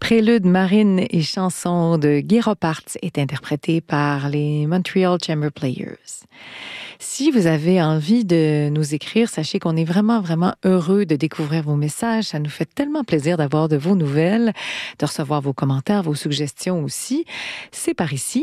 Prélude marine et chanson de Guy Ropart est interprété par les Montreal Chamber Players. Si vous avez envie de nous écrire, sachez qu'on est vraiment, vraiment heureux de découvrir vos messages. Ça nous fait tellement plaisir d'avoir de vos nouvelles, de recevoir vos commentaires, vos suggestions aussi. C'est par ici,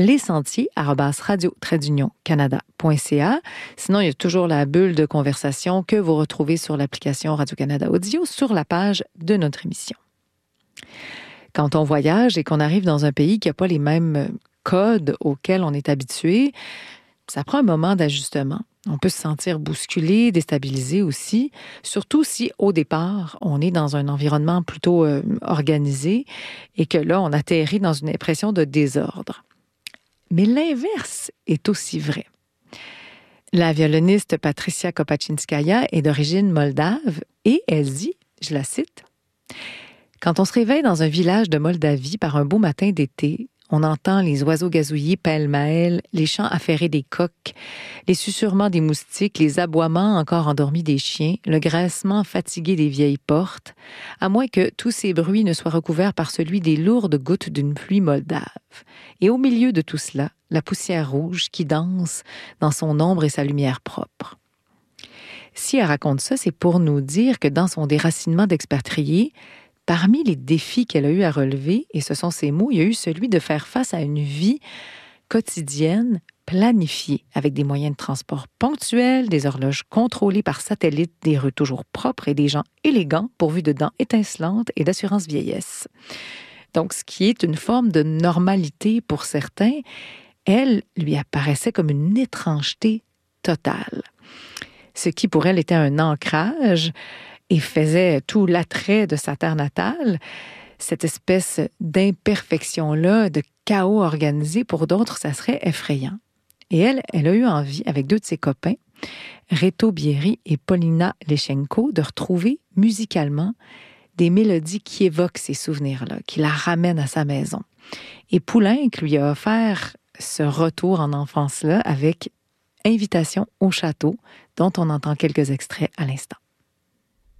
lesentiers@radio-canada.ca. Sinon, il y a toujours la bulle de conversation que vous retrouvez sur l'application Radio-Canada Audio sur la page de notre émission. Quand on voyage et qu'on arrive dans un pays qui n'a pas les mêmes codes auxquels on est habitué, ça prend un moment d'ajustement. On peut se sentir bousculé, déstabilisé aussi, surtout si, au départ, on est dans un environnement plutôt organisé et que là, on atterrit dans une impression de désordre. Mais l'inverse est aussi vrai. La violoniste Patricia Kopachinskaya est d'origine moldave et elle dit, je la cite, « Quand on se réveille dans un village de Moldavie par un beau matin d'été, on entend les oiseaux gazouiller pêle-mêle, les chants affairés des coqs, les susurrements des moustiques, les aboiements encore endormis des chiens, le graissement fatigué des vieilles portes, à moins que tous ces bruits ne soient recouverts par celui des lourdes gouttes d'une pluie moldave. Et au milieu de tout cela, la poussière rouge qui danse dans son ombre et sa lumière propre. » Si elle raconte ça, c'est pour nous dire que dans son déracinement d'expatriée, parmi les défis qu'elle a eu à relever, et ce sont ses mots, il y a eu celui de faire face à une vie quotidienne planifiée, avec des moyens de transport ponctuels, des horloges contrôlées par satellite, des rues toujours propres et des gens élégants pourvus de dents étincelantes et d'assurance vieillesse. Donc, ce qui est une forme de normalité pour certains, elle lui apparaissait comme une étrangeté totale. Ce qui pour elle était un ancrage et faisait tout l'attrait de sa terre natale, cette espèce d'imperfection-là, de chaos organisé, pour d'autres, ça serait effrayant. Et elle a eu envie, avec deux de ses copains, Reto Bieri et Paulina Lechenko, de retrouver musicalement des mélodies qui évoquent ces souvenirs-là, qui la ramènent à sa maison. Et Poulenc lui a offert ce retour en enfance-là avec Invitation au château, dont on entend quelques extraits à l'instant.